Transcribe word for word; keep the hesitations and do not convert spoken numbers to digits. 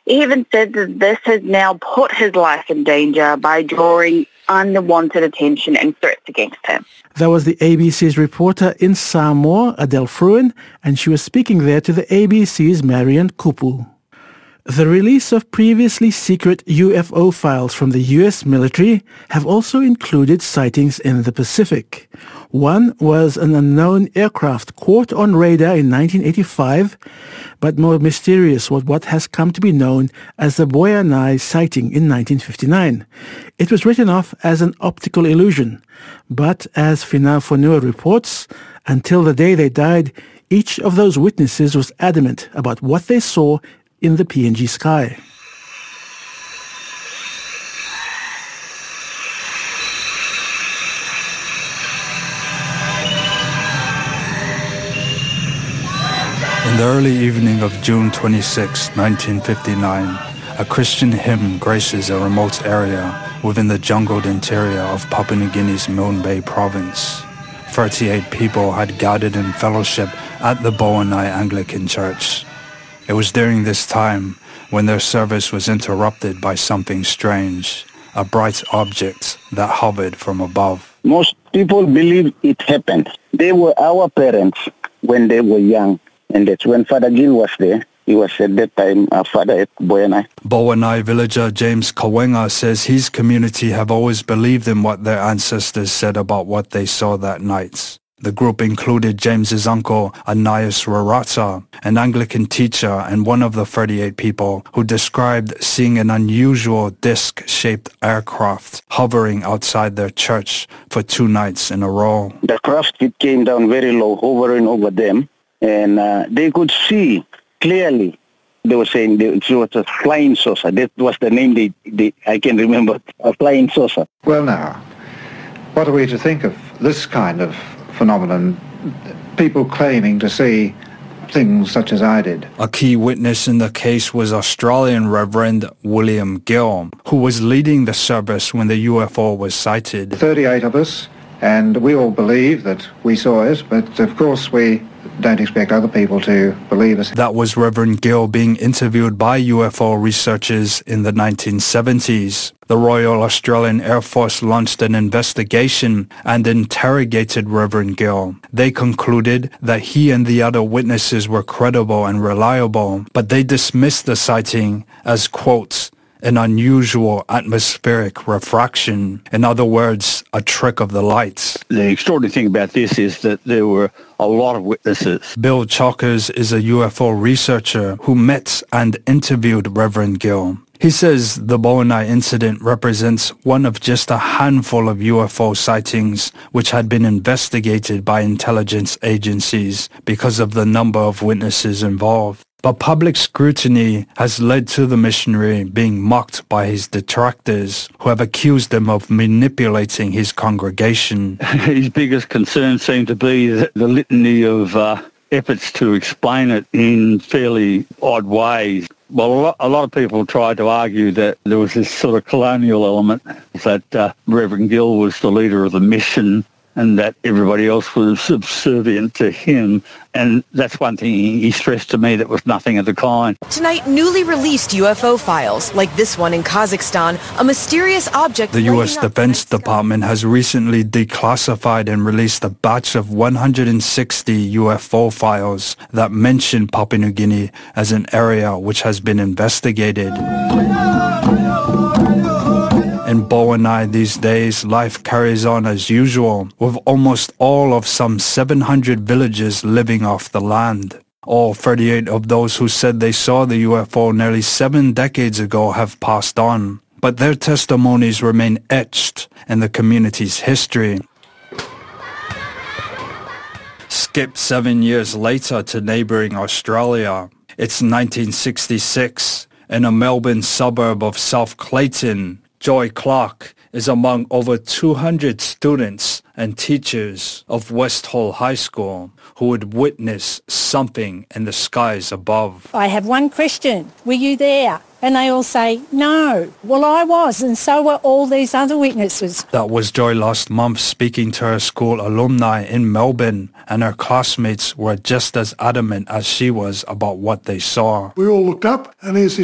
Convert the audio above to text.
He even said that this has now put his life in danger by drawing unwanted attention and threats against him. That was the A B C's reporter in Samoa, Adele Fruin, and she was speaking there to the A B C's Marian Kupu. The release of previously secret U F O files from the U S military have also included sightings in the Pacific. One was an unknown aircraft caught on radar in nineteen eighty-five, but more mysterious was what has come to be known as the Boyanai sighting in nineteen fifty-nine. It was written off as an optical illusion, but as Finau Fonua reports, until the day they died, each of those witnesses was adamant about what they saw in the P N G sky. In the early evening of June twenty-sixth, nineteen fifty-nine, a Christian hymn graces a remote area within the jungled interior of Papua New Guinea's Milne Bay province. thirty-eight people had gathered in fellowship at the Boyanai Anglican Church. It was during this time when their service was interrupted by something strange, a bright object that hovered from above. Most people believe it happened. They were our parents when they were young, and that's when Father Gil was there. He was at that time our father at Boyanai. Boyanai villager James Kawenga says his community have always believed in what their ancestors said about what they saw that night. The group included James's uncle, Ananias Rarata, an Anglican teacher and one of the thirty-eight people who described seeing an unusual disc-shaped aircraft hovering outside their church for two nights in a row. The craft, it came down very low, hovering over them, and uh, they could see clearly. They were saying it was a flying saucer. That was the name they, they I can remember, a flying saucer. Well now, what are we to think of this kind of phenomenon, people claiming to see things such as I did? A key witness in the case was Australian Reverend William Gill, who was leading the service when the U F O was sighted. thirty-eight of us, and we all believe that we saw it, but of course we don't expect other people to believe us. That was Reverend Gill being interviewed by U F O researchers in the nineteen seventies. The Royal Australian Air Force launched an investigation and interrogated Reverend Gill. They concluded that he and the other witnesses were credible and reliable, but they dismissed the sighting as, quote, an unusual atmospheric refraction. In other words, a trick of the lights. The extraordinary thing about this is that there were a lot of witnesses. Bill Chalkers is a U F O researcher who met and interviewed Reverend Gill. He says the Boyanai incident represents one of just a handful of U F O sightings which had been investigated by intelligence agencies because of the number of witnesses involved. But public scrutiny has led to the missionary being mocked by his detractors, who have accused him of manipulating his congregation. His biggest concern seemed to be the, the litany of uh, efforts to explain it in fairly odd ways. Well, a lot, a lot of people tried to argue that there was this sort of colonial element, that uh, Reverend Gill was the leader of the mission and that everybody else was subservient to him. And that's one thing he stressed to me, that was nothing of the kind. Tonight, newly released U F O files, like this one in Kazakhstan, a mysterious object... The U S Defense Department has recently declassified and released a batch of one hundred sixty U F O files that mention Papua New Guinea as an area which has been investigated. In Boyanai these days, life carries on as usual, with almost all of some seven hundred villages living off the land. All thirty-eight of those who said they saw the U F O nearly seven decades ago have passed on, but their testimonies remain etched in the community's history. Skip seven years later to neighbouring Australia. It's nineteen sixty-six. In a Melbourne suburb of South Clayton, Joy Clark is among over two hundred students and teachers of West Hall High School who would witness something in the skies above. I have one question, were you there? And they all say, no. Well, I was, and so were all these other witnesses. That was Joy last month speaking to her school alumni in Melbourne, and her classmates were just as adamant as she was about what they saw. We all looked up, and there's this